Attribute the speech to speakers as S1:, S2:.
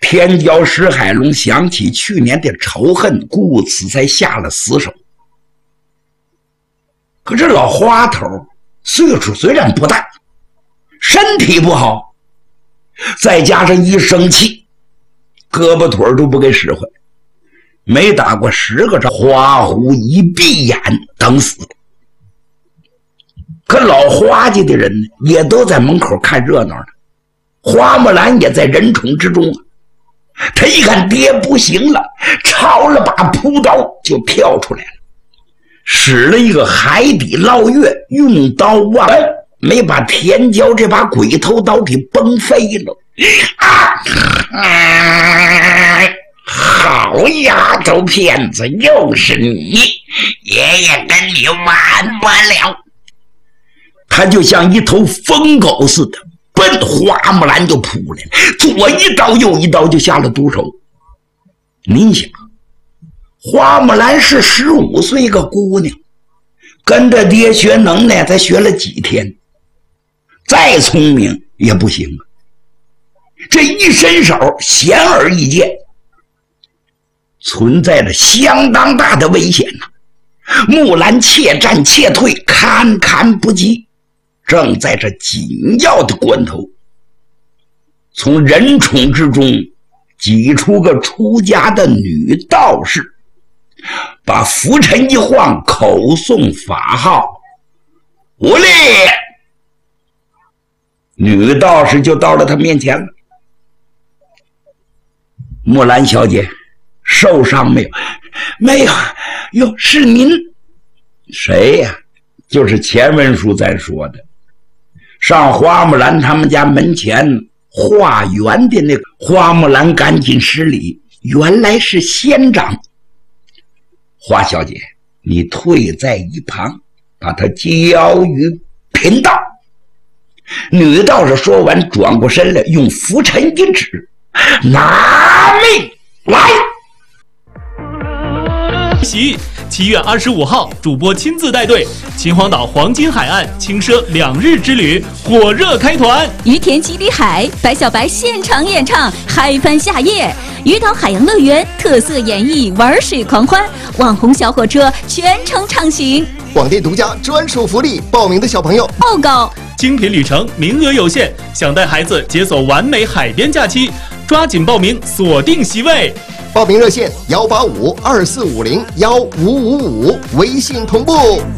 S1: 天骄石海龙想起去年的仇恨，故此才下了死手。可这老花头岁数虽然不大，身体不好，再加上一生气，胳膊腿都不给使唤，没打过10个仗，花虎一闭眼等死。可老花家的人呢，也都在门口看热闹呢。花木兰也在人宠之中啊。他一看爹不行了，抄了把朴刀就跳出来了，使了一个海底捞月，用刀望来，没把田娇这把鬼头刀给崩飞了。好丫头片子，又是你，爷爷跟你完不了。他就像一头疯狗似的奔花木兰就扑来了，左一刀右一刀就下了毒手。您想，花木兰是15岁个姑娘，跟着爹学能耐才学了几天，再聪明也不行啊。这一伸手显而易见，存在着相当大的危险呐。木兰怯战怯退，堪堪不及。正在这紧要的关头，从人宠之中挤出个出家的女道士，把拂尘一晃，口诵法号，无力。女道士就到了他面前了。木兰小姐，受伤没有？没有。哟，是您？谁呀？就是前文书咱说的，上花木兰他们家门前化缘的那个。花木兰赶紧施礼，原来是仙长。花小姐，你退在一旁，把他交于贫道。女道士说完，转过身来，用拂尘一指，拿命来。
S2: 喜7月25号，主播亲自带队，秦皇岛黄金海岸轻奢2日之旅，火热开团。
S3: 于田基里海，白小白现场演唱，嗨翻夏夜。渔岛海洋乐园特色演绎，玩水狂欢，网红小火车全程畅行。
S4: 广电独家专属福利，报名的小朋友
S3: 报告。
S2: 精品旅程名额有限，想带孩子解锁完美海边假期，抓紧报名，锁定席位。
S4: 报名热线18524501555，微信同步。